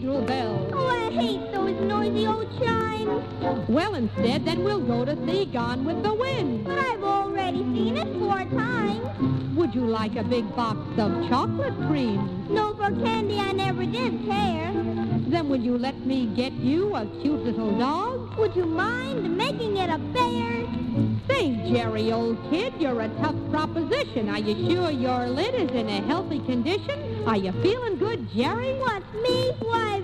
cathedral bells. Oh, I hate those noisy old chimes. Well, instead, then we'll go to see Gone with the Wind. But I've already seen it 4 times. Would you like a big box of chocolate cream? No, for candy I never did care. Then will you let me get you a cute little dog? Would you mind making it a bear? Say, Jerry, old kid, you're a tough proposition. Are you sure your lid is in a healthy condition? Are you feeling good, Jerry? What's me? Why,